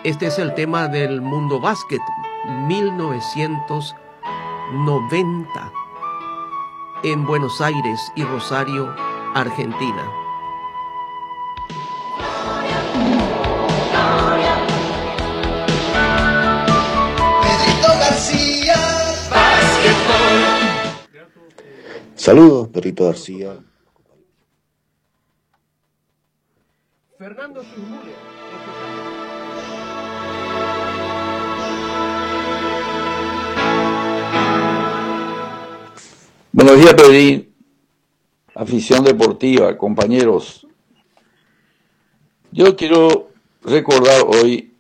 Este es el tema del Mundo Básquet 1990 en Buenos Aires y Rosario, Argentina. Pedrito García, básquetbol. Saludos, Pedrito García. Fernando Schmuller. Buenos días, Pedrín. Afición deportiva, compañeros. Yo quiero recordar hoy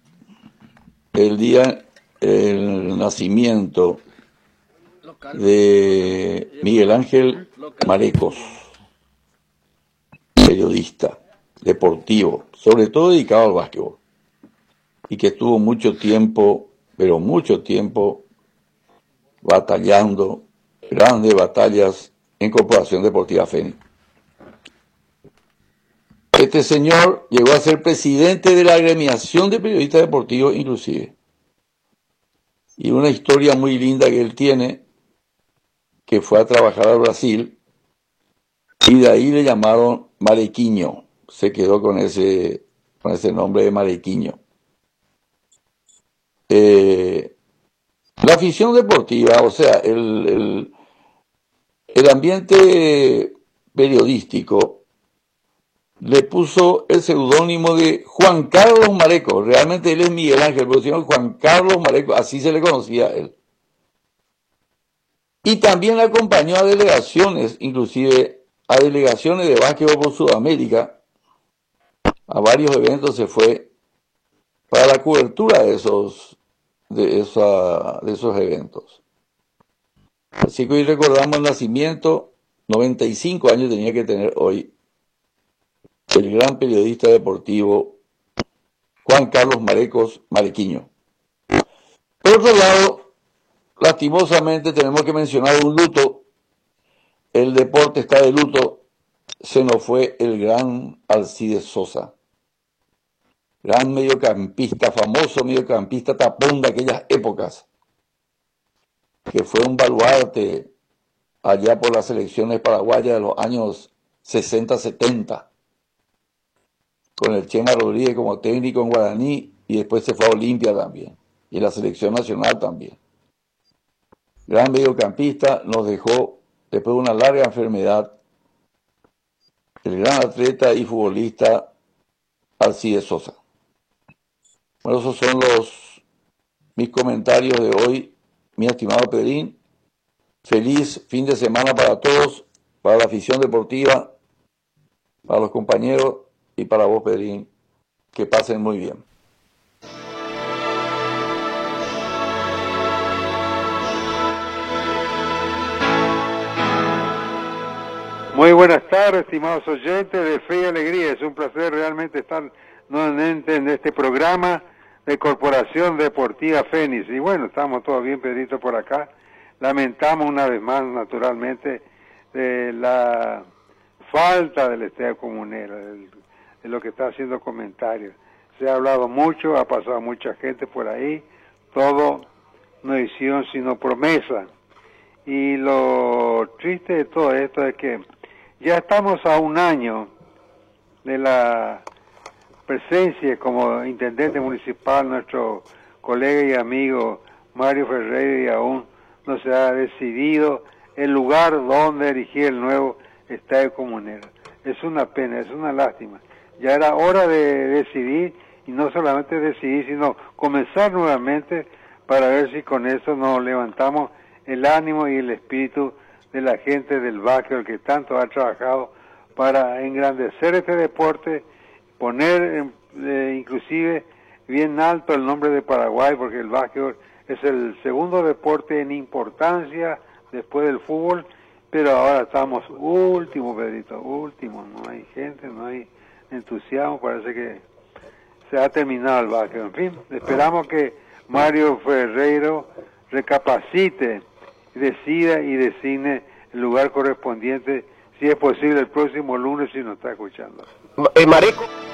el nacimiento de Miguel Ángel Marecos, periodista deportivo, sobre todo dedicado al básquetbol, y que estuvo mucho tiempo, pero mucho tiempo, batallando grandes batallas en Corporación Deportiva Fénix. Este señor llegó a ser presidente de la agremiación de periodistas deportivos inclusive. Y una historia muy linda que él tiene, que fue a trabajar a Brasil, y de ahí le llamaron Marequiño. Se quedó con ese nombre de Marequiño. La afición deportiva, o sea, el ambiente periodístico le puso el seudónimo de Juan Carlos Marecos. Realmente él es Miguel Ángel, pero se llama Juan Carlos Marecos, así se le conocía a él. Y también acompañó a delegaciones, inclusive a delegaciones de básquetbol por Sudamérica. A varios eventos se fue para la cobertura de esos eventos. Así que hoy recordamos el nacimiento, 95 años tenía que tener hoy el gran periodista deportivo Juan Carlos Marecos Marequiño. Por otro lado, lastimosamente tenemos que mencionar un luto. El deporte está de luto. Se nos fue el gran Alcides Sosa, gran mediocampista, famoso mediocampista tapón de aquellas épocas, que fue un baluarte allá por las selecciones paraguayas de los años 60-70, con el Chema Rodríguez como técnico en Guaraní, y después se fue a Olimpia también, y la selección nacional también. Gran mediocampista, nos dejó después de una larga enfermedad el gran atleta y futbolista Alcides Sosa. Bueno, esos son mis comentarios de hoy, mi estimado Pedrín. Feliz fin de semana para todos, para la afición deportiva, para los compañeros y para vos, Pedrín. Que pasen muy bien. Muy buenas tardes, estimados oyentes de Fe y Alegría. Es un placer realmente estar nuevamente en este programa de Corporación Deportiva Fénix. Y bueno, estamos todos bien, Pedrito, por acá. Lamentamos una vez más, naturalmente, la falta del Estadio Comunero, de lo que está haciendo comentarios. Se ha hablado mucho, ha pasado mucha gente por ahí, todo no hicieron sino promesa. Y lo triste de todo esto es que ya estamos a un año de la presencia como intendente municipal, nuestro colega y amigo Mario Ferreira, y aún no se ha decidido el lugar donde erigir el nuevo Estadio Comunero. Es una pena, es una lástima. Ya era hora de decidir, y no solamente decidir, sino comenzar nuevamente para ver si con eso nos levantamos el ánimo y el espíritu de la gente del básquetbol que tanto ha trabajado para engrandecer este deporte, poner inclusive bien alto el nombre de Paraguay, porque el básquetbol es el segundo deporte en importancia después del fútbol, pero ahora estamos último, Pedrito, último, no hay gente, no hay entusiasmo, parece que se ha terminado el básquetbol. En fin, esperamos que Mario Ferreiro recapacite, decida y designe el lugar correspondiente, si es posible el próximo lunes, si nos está escuchando. Mareco.